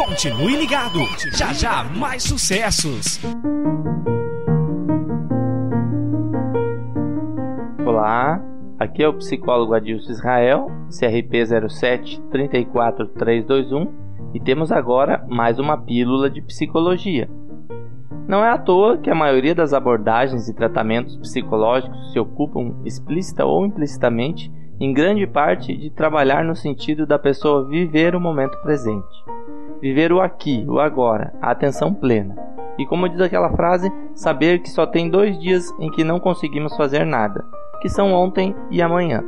Continue ligado, já já mais sucessos. Olá, aqui é o psicólogo Adilson Israel, CRP 0734321, e temos agora mais uma pílula de psicologia. Não é à toa que a maioria das abordagens e tratamentos psicológicos se ocupam, explícita ou implicitamente, em grande parte de trabalhar no sentido da pessoa viver o momento presente. Viver o aqui, o agora, a atenção plena. E como diz aquela frase, saber que só tem 2 dias em que não conseguimos fazer nada, que são ontem e amanhã.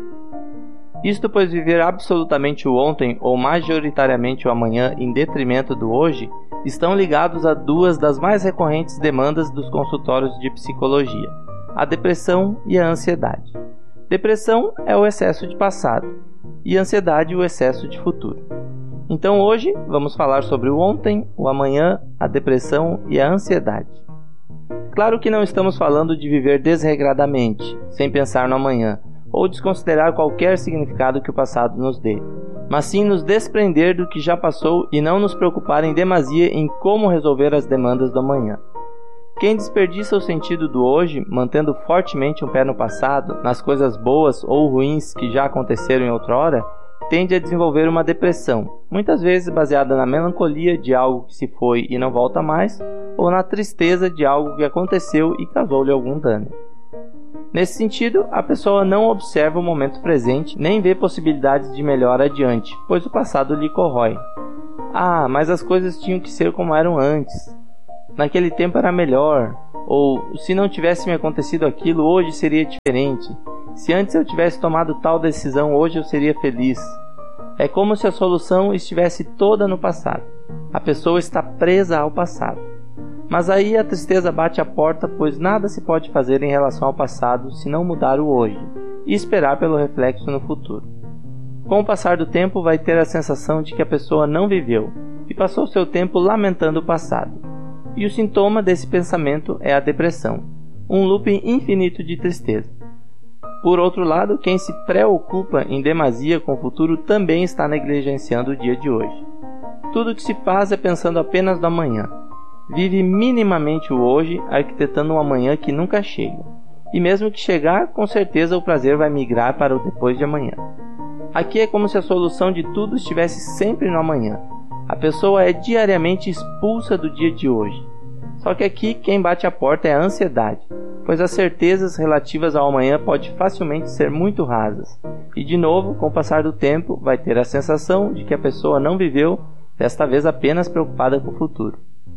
Isto pois viver absolutamente o ontem ou majoritariamente o amanhã em detrimento do hoje estão ligados a 2 das mais recorrentes demandas dos consultórios de psicologia: a depressão e a ansiedade. Depressão é o excesso de passado e ansiedade o excesso de futuro. Então hoje vamos falar sobre o ontem, o amanhã, a depressão e a ansiedade. Claro que não estamos falando de viver desregradamente, sem pensar no amanhã, ou desconsiderar qualquer significado que o passado nos dê, mas sim nos desprender do que já passou e não nos preocupar em demasia em como resolver as demandas do amanhã. Quem desperdiça o sentido do hoje, mantendo fortemente um pé no passado, nas coisas boas ou ruins que já aconteceram em outrora, tende a desenvolver uma depressão, muitas vezes baseada na melancolia de algo que se foi e não volta mais, ou na tristeza de algo que aconteceu e causou-lhe algum dano. Nesse sentido, a pessoa não observa o momento presente, nem vê possibilidades de melhora adiante, pois o passado lhe corrói. Ah, mas as coisas tinham que ser como eram antes. Naquele tempo era melhor. Ou, se não tivesse me acontecido aquilo, hoje seria diferente. Se antes eu tivesse tomado tal decisão, hoje eu seria feliz. É como se a solução estivesse toda no passado. A pessoa está presa ao passado. Mas aí a tristeza bate à porta, pois nada se pode fazer em relação ao passado se não mudar o hoje e esperar pelo reflexo no futuro. Com o passar do tempo, vai ter a sensação de que a pessoa não viveu e passou seu tempo lamentando o passado. E o sintoma desse pensamento é a depressão, um looping infinito de tristeza. Por outro lado, quem se preocupa em demasia com o futuro também está negligenciando o dia de hoje. Tudo o que se faz é pensando apenas no amanhã. Vive minimamente o hoje, arquitetando um amanhã que nunca chega. E mesmo que chegar, com certeza o prazer vai migrar para o depois de amanhã. Aqui é como se a solução de tudo estivesse sempre no amanhã. A pessoa é diariamente expulsa do dia de hoje. Só que aqui quem bate a porta é a ansiedade, pois as certezas relativas ao amanhã podem facilmente ser muito rasas. E de novo, com o passar do tempo, vai ter a sensação de que a pessoa não viveu, desta vez apenas preocupada com o futuro.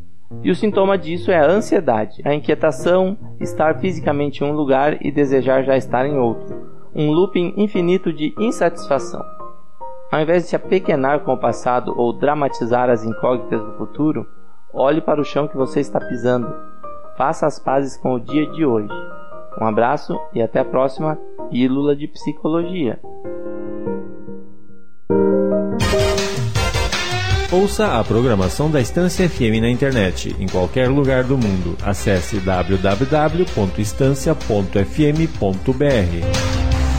E o sintoma disso é a ansiedade, a inquietação, estar fisicamente em um lugar e desejar já estar em outro, um looping infinito de insatisfação. Ao invés de se apequenar com o passado ou dramatizar as incógnitas do futuro, olhe para o chão que você está pisando. Faça as pazes com o dia de hoje. Um abraço e até a próxima Pílula de Psicologia. Ouça a programação da Estância FM na internet, em qualquer lugar do mundo. Acesse www.estancia.fm.br.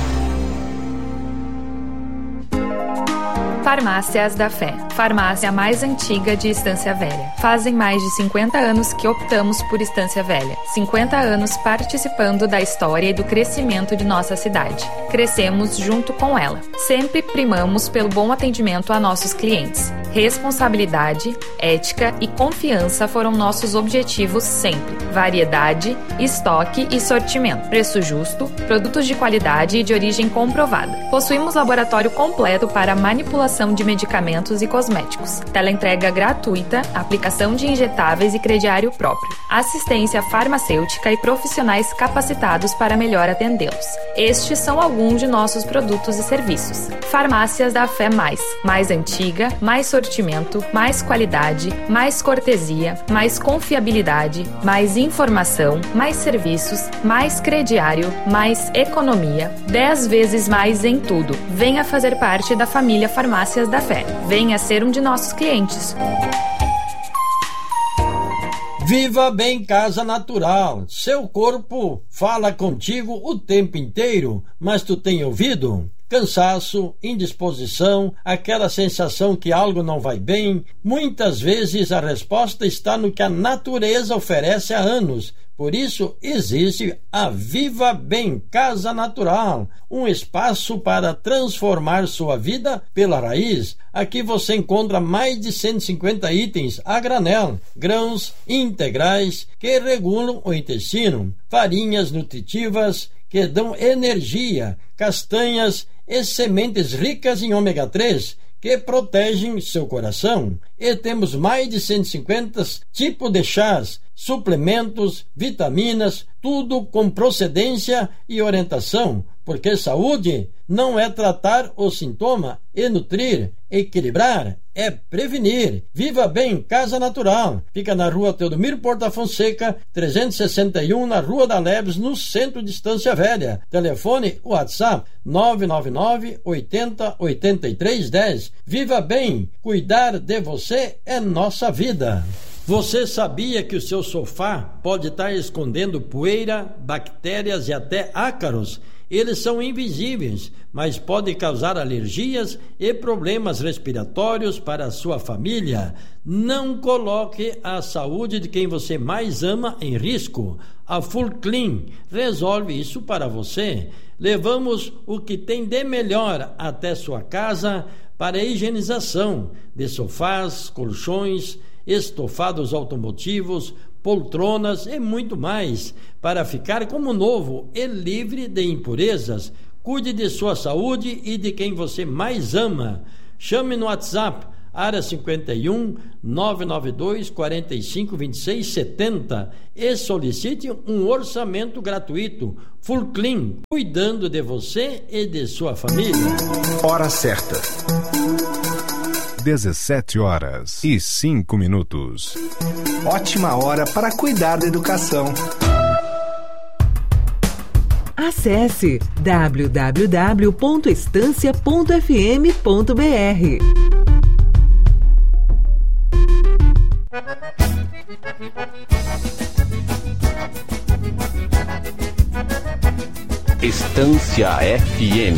Farmácias da Fé, farmácia mais antiga de Estância Velha. Fazem mais de 50 anos que optamos por Estância Velha. 50 anos participando da história e do crescimento de nossa cidade. Crescemos junto com ela. Sempre primamos pelo bom atendimento a nossos clientes. Responsabilidade, ética e confiança foram nossos objetivos sempre. Variedade, estoque e sortimento. Preço justo, produtos de qualidade e de origem comprovada. Possuímos laboratório completo para manipulação de medicamentos e cosméticos. Teleentrega gratuita, aplicação de injetáveis e crediário próprio. Assistência farmacêutica e profissionais capacitados para melhor atendê-los. Estes são alguns de nossos produtos e serviços. Farmácias da Fé mais antiga, mais sortimento, mais qualidade, mais cortesia, mais confiabilidade, mais informação, mais serviços, mais crediário, mais economia, 10 vezes mais em tudo. Venha fazer parte da família Farmácias da Fé. Venha ser um de nossos clientes. Viva Bem Casa Natural. Seu corpo fala contigo o tempo inteiro, mas tu tem ouvido? cansaço, indisposição, aquela sensação que algo não vai bem. Muitas vezes a resposta está no que a natureza oferece há anos. Por isso existe a Viva Bem Casa Natural, um espaço para transformar sua vida pela raiz. Aqui você encontra mais de 150 itens a granel, grãos integrais que regulam o intestino, farinhas nutritivas que dão energia, castanhas e sementes ricas em ômega 3 que protegem seu coração. E temos mais de 150 tipos de chás, suplementos, vitaminas, tudo com procedência e orientação, porque saúde não é tratar o sintoma e nutrir, equilibrar, é prevenir. Viva Bem Casa Natural. Fica na rua Teodomiro Porta Fonseca, 361, na Rua da Leves, no centro de Estância Velha. Telefone WhatsApp 999 80 83 10. Viva Bem, cuidar de você é nossa vida. Você sabia que o seu sofá pode estar escondendo poeira, bactérias e até ácaros? Eles são invisíveis, mas podem causar alergias e problemas respiratórios para a sua família. Não coloque a saúde de quem você mais ama em risco. A Full Clean resolve isso para você. Levamos o que tem de melhor até sua casa para a higienização de sofás, colchões, estofados automotivos, poltronas e muito mais, para ficar como novo e livre de impurezas. Cuide de sua saúde e de quem você mais ama. Chame no WhatsApp, área 51 992 45 26 70 e solicite um orçamento gratuito. Full Clean, cuidando de você e de sua família. Hora certa. 17h05. Ótima hora para cuidar da educação. Acesse www.estancia.fm.br. Estância FM.